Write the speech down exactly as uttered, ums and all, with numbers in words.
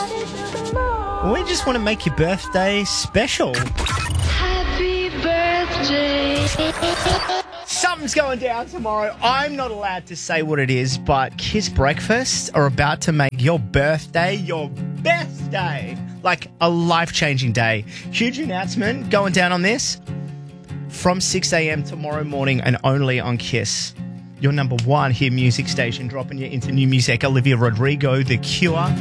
We just want to make your birthday special. Happy birthday. Something's going down tomorrow. I'm not allowed to say what it is, but Kiss Breakfast are about to make your birthday your best day. Like a life-changing day. Huge announcement going down on this. From six a.m. tomorrow morning and only on Kiss. Your number one hit music station, dropping you into new music. Olivia Rodrigo, The Cure.